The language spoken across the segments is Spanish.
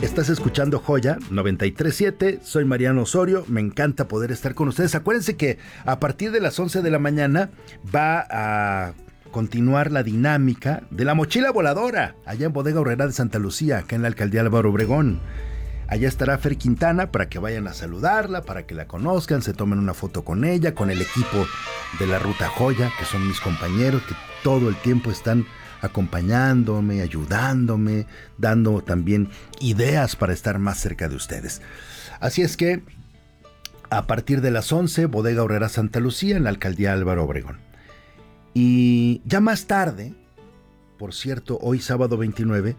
Estás escuchando Joya 93.7, soy Mariano Osorio, me encanta poder estar con ustedes. Acuérdense que a partir de las 11 de la mañana va a continuar la dinámica de la mochila voladora, allá en Bodega Aurrerá de Santa Lucía, acá en la Alcaldía Álvaro Obregón. Allá estará Fer Quintana para que vayan a saludarla, para que la conozcan, se tomen una foto con ella, con el equipo de la Ruta Joya, que son mis compañeros, que todo el tiempo están acompañándome, ayudándome, dando también ideas para estar más cerca de ustedes. Así es que a partir de las 11, Bodega Aurrerá Santa Lucía, en la Alcaldía Álvaro Obregón. Y ya más tarde, por cierto, hoy sábado 29,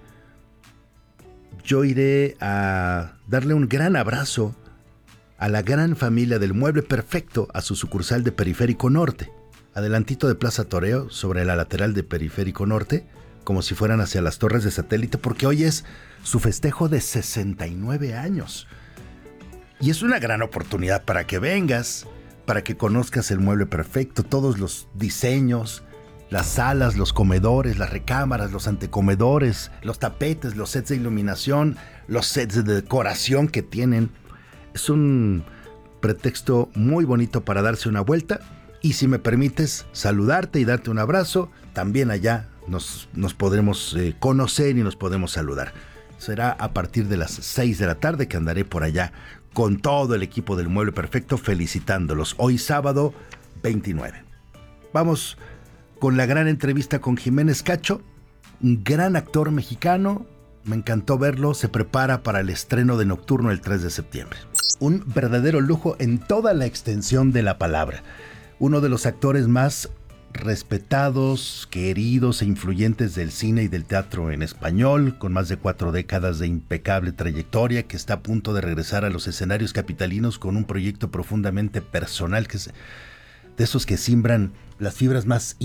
yo iré a darle un gran abrazo a la gran familia del Mueble Perfecto, a su sucursal de Periférico Norte, adelantito de Plaza Toreo, sobre la lateral de Periférico Norte, como si fueran hacia las torres de satélite, porque hoy es su festejo de 69 años. Y es una gran oportunidad para que vengas, para que conozcas el Mueble Perfecto, todos los diseños, las salas, los comedores, las recámaras, los antecomedores, los tapetes, los sets de iluminación, los sets de decoración que tienen. Es un pretexto muy bonito para darse una vuelta. Y si me permites saludarte y darte un abrazo, también allá nos podremos conocer y nos podemos saludar. Será a partir de las 6 de la tarde que andaré por allá con todo el equipo del Mueble Perfecto felicitándolos. Hoy sábado 29. Vamos con la gran entrevista con Jiménez Cacho, un gran actor mexicano. Me encantó verlo, se prepara para el estreno de Nocturno el 3 de septiembre. Un verdadero lujo en toda la extensión de la palabra. Uno de los actores más respetados, queridos e influyentes del cine y del teatro en español, con más de 4 décadas de impecable trayectoria, que está a punto de regresar a los escenarios capitalinos con un proyecto profundamente personal, que es de esos que simbran las fibras más